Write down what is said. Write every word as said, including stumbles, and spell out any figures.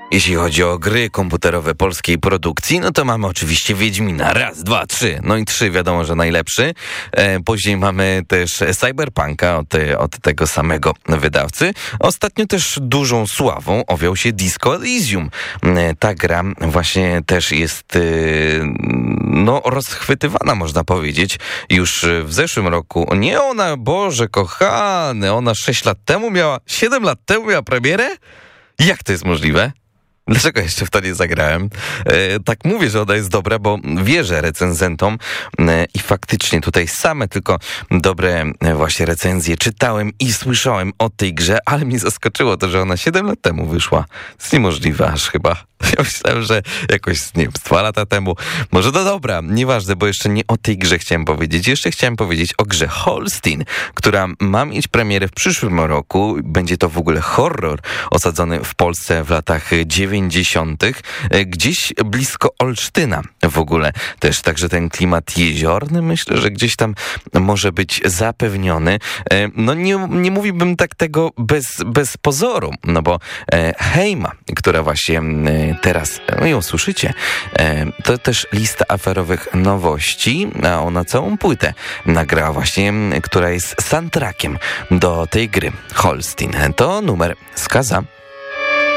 Jeśli chodzi o gry komputerowe polskiej produkcji, no to mamy oczywiście Wiedźmina. Raz, dwa, trzy. No i trzy wiadomo, że najlepszy. E, później mamy też Cyberpunka od, od tego samego wydawcy. Ostatnio też dużą sławą owiał się Disco Elysium. E, ta gra właśnie też jest e, no rozchwytywana, można powiedzieć, już w zeszłym roku. Nie ona, Boże kochany, ona sześć lat temu miała, siedem lat temu miała premierę? Jak to jest możliwe? Dlaczego jeszcze w to nie zagrałem? E, tak mówię, że ona jest dobra, bo wierzę recenzentom e, i faktycznie tutaj same tylko dobre e, właśnie recenzje czytałem i słyszałem o tej grze, ale mnie zaskoczyło to, że ona siedem lat temu wyszła. To jest niemożliwe aż chyba. Ja myślałem, że jakoś, nie wiem, z dwa lata temu. Może to dobra, nieważne, bo jeszcze nie o tej grze chciałem powiedzieć. Jeszcze chciałem powiedzieć o grze Holstein, która ma mieć premierę w przyszłym roku. Będzie to w ogóle horror osadzony w Polsce w latach dziewięćdziesiątych. Gdzieś blisko Olsztyna w ogóle też. Także ten klimat jeziorny myślę, że gdzieś tam może być zapewniony. No nie, nie mówiłbym tak tego bez, bez pozoru, no bo Heima, która właśnie teraz no ją słyszycie, to też lista aferowych nowości, a ona całą płytę nagrała właśnie, która jest soundtrackiem do tej gry Holstein. To numer Skaza.